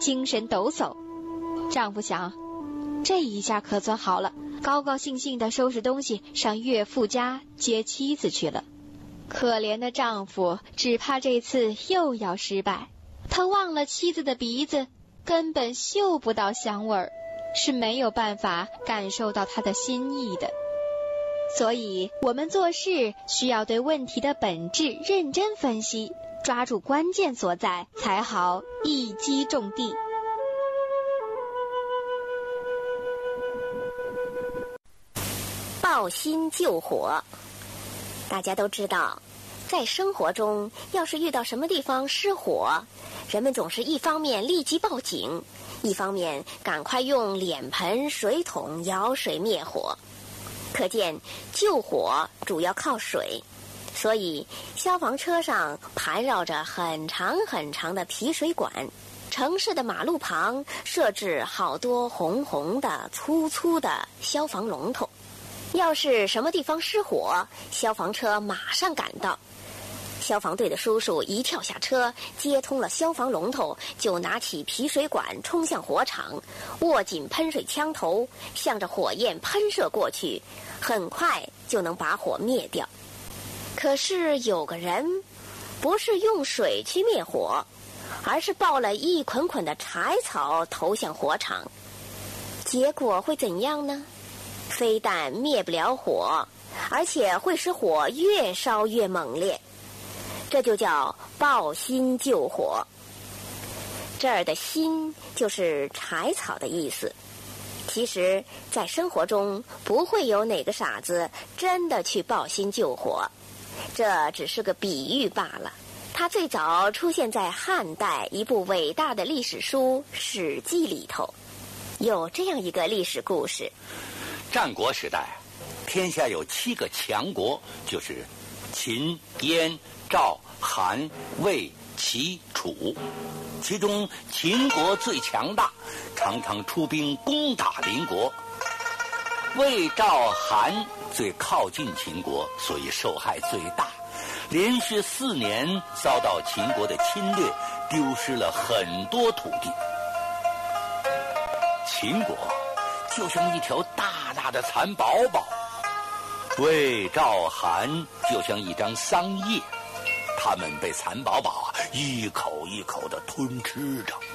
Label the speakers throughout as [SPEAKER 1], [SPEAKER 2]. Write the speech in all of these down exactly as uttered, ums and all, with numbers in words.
[SPEAKER 1] 精神抖擞。丈夫想，这一下可算好了，高高兴兴地收拾东西上岳父家接妻子去了。可怜的丈夫只怕这次又要失败，他忘了妻子的鼻子根本嗅不到香味儿，是没有办法感受到她的心意的。所以我们做事需要对问题的本质认真分析，抓住关键所在，才好一击中地。
[SPEAKER 2] 抱薪救火。大家都知道，在生活中要是遇到什么地方失火，人们总是一方面立即报警，一方面赶快用脸盆、水桶舀水灭火。可见救火主要靠水，所以消防车上盘绕着很长很长的皮水管，城市的马路旁设置好多红红的粗粗的消防龙头。要是什么地方失火，消防车马上赶到。消防队的叔叔一跳下车，接通了消防龙头，就拿起皮水管冲向火场，握紧喷水枪头，向着火焰喷射过去，很快就能把火灭掉。可是有个人不是用水去灭火，而是抱了一捆捆的柴草投向火场，结果会怎样呢？非但灭不了火，而且会使火越烧越猛烈。这就叫抱薪救火。这儿的薪就是柴草的意思。其实在生活中不会有哪个傻子真的去抱薪救火，这只是个比喻罢了。它最早出现在汉代一部伟大的历史书《史记》里头。有这样一个历史故事：
[SPEAKER 3] 战国时代，天下有七个强国，就是秦、燕、赵、韩、魏、齐、楚。其中秦国最强大，常常出兵攻打邻国。魏、赵、韩最靠近秦国，所以受害最大，连续四年遭到秦国的侵略，丢失了很多土地。秦国就像一条大大的蚕宝宝，魏、赵、韩就像一张桑叶，他们被蚕宝宝啊一口一口地吞吃着。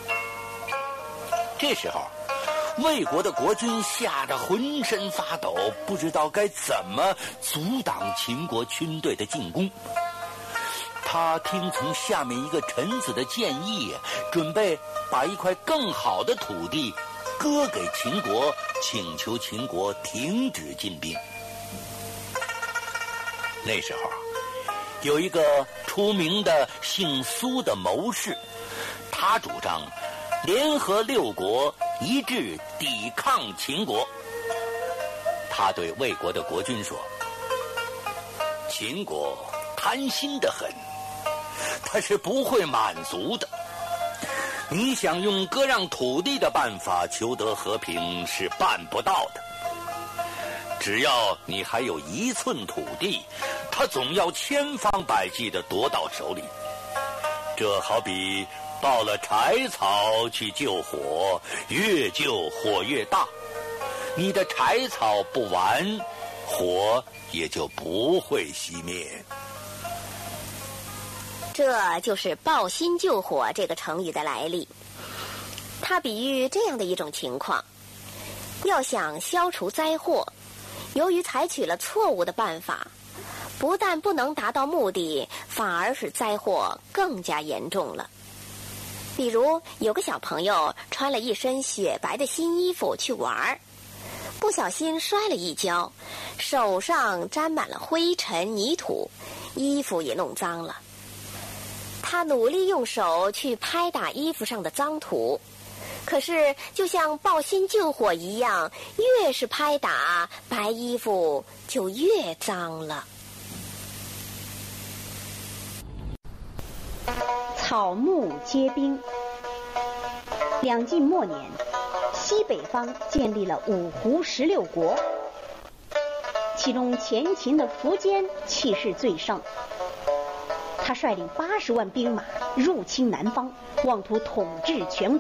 [SPEAKER 3] 这时候，魏国的国君吓得浑身发抖，不知道该怎么阻挡秦国军队的进攻。他听从下面一个臣子的建议，准备把一块更好的土地割给秦国，请求秦国停止进兵。那时候有一个出名的姓苏的谋士，他主张联合六国一致抵抗秦国。他对魏国的国君说：秦国贪心得很，他是不会满足的。你想用割让土地的办法求得和平是办不到的。只要你还有一寸土地，他总要千方百计地夺到手里。这好比抱了柴草去救火，越救火越大。你的柴草不完，火也就不会熄灭。
[SPEAKER 2] 这就是抱薪救火这个成语的来历。它比喻这样的一种情况：要想消除灾祸，由于采取了错误的办法，不但不能达到目的，反而使灾祸更加严重了。比如有个小朋友穿了一身雪白的新衣服去玩，不小心摔了一跤，手上沾满了灰尘泥土，衣服也弄脏了。他努力用手去拍打衣服上的脏土，可是就像抱薪救火一样，越是拍打，白衣服就越脏了。
[SPEAKER 4] 草木皆兵。两晋末年，西北方建立了五胡十六国，其中前秦的苻坚气势最盛。他率领八十万兵马入侵南方，妄图统治全国。